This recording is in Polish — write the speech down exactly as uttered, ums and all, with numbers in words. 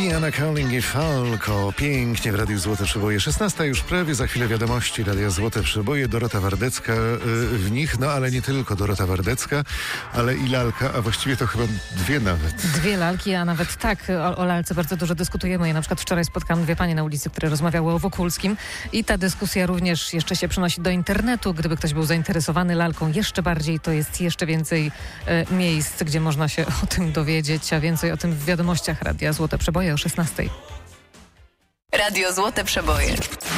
Diana Calling i Falco. Pięknie w Radiu Złote Przeboje. szesnasta już prawie, za chwilę wiadomości Radia Złote Przeboje. Dorota Wardecka y, w nich, no ale nie tylko Dorota Wardecka, ale i lalka, a właściwie to chyba dwie nawet. Dwie lalki, a nawet tak, o, o lalce bardzo dużo dyskutujemy. Ja na przykład wczoraj spotkałam dwie panie na ulicy, które rozmawiały o Wokulskim i ta dyskusja również jeszcze się przenosi do internetu. Gdyby ktoś był zainteresowany lalką jeszcze bardziej, to jest jeszcze więcej e, miejsc, gdzie można się o tym dowiedzieć, a więcej o tym w wiadomościach Radia Złote Przeboje o szesnastej. Radio Złote Przeboje.